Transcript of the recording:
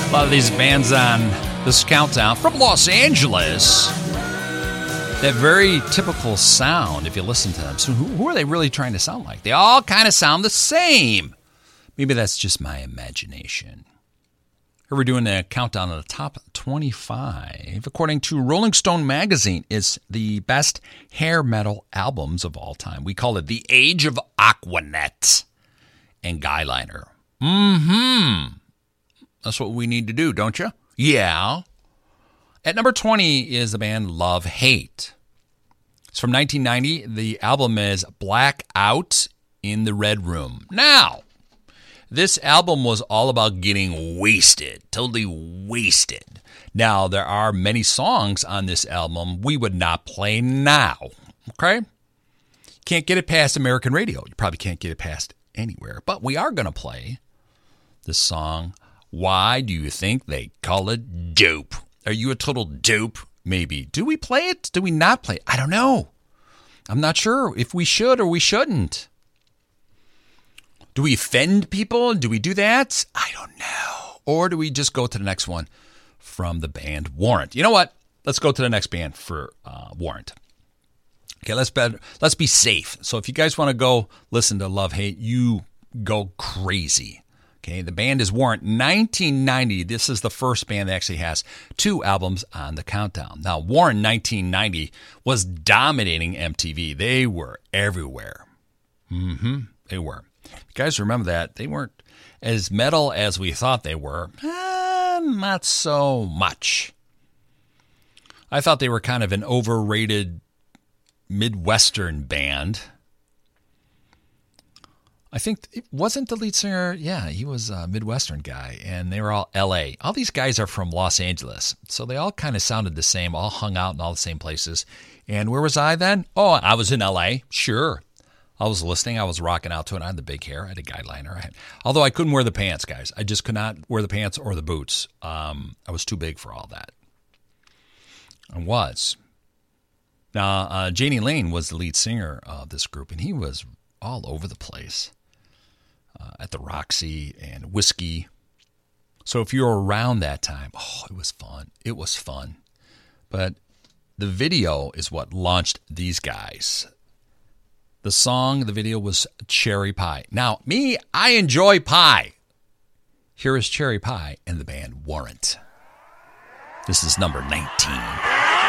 A lot of these bands on this countdown from Los Angeles, that very typical sound if you listen to them. So who are they really trying to sound like? They all kind of sound the same. Maybe that's just my imagination. Here we're doing a countdown of the top 25. According to Rolling Stone magazine, it's the best hair metal albums of all time. We call it The Age of Aquanet and Guyliner. That's what we need to do, don't you? Yeah. At number 20 is the band Love Hate. It's from 1990. The album is Blackout in the Red Room. Now, this album was all about getting wasted, totally wasted. Now, there are many songs on this album we would not play now, okay? Can't get it past American radio. You probably can't get it past anywhere. But we are going to play the song, Why Do You Think They Call It Dope? Are you a total dope? Maybe. Do we play it? Do we not play it? I don't know. I'm not sure if we should or we shouldn't. Do we offend people? Do we do that? I don't know. Or do we just go to the next one from the band Warrant? You know what? Let's go to the next band for Warrant. Okay, let's be safe. So if you guys want to go listen to Love Hate, you go crazy. Okay, the band is Warrant. 1990, this is the first band that actually has 2 albums on the countdown. Now, Warrant 1990 was dominating MTV. They were everywhere. They were. You guys remember that? They weren't as metal as we thought they were. Not so much. I thought they were kind of an overrated Midwestern band. I think it wasn't the lead singer. Yeah, he was a Midwestern guy, and they were all L.A. All these guys are from Los Angeles, so they all kind of sounded the same, all hung out in all the same places. And where was I then? Oh, I was in L.A., sure. I was listening. I was rocking out to it. I had the big hair. I had a guyliner. Although I couldn't wear the pants, guys. I just could not wear the pants or the boots. I was too big for all that. I was. Now, Jani Lane was the lead singer of this group, and he was all over the place at the Roxy and Whiskey. So if you were around that time, it was fun. It was fun. But the video is what launched these guys. The song, the video was Cherry Pie. Now, me, I enjoy pie. Here is Cherry Pie and the band Warrant. This is number 19.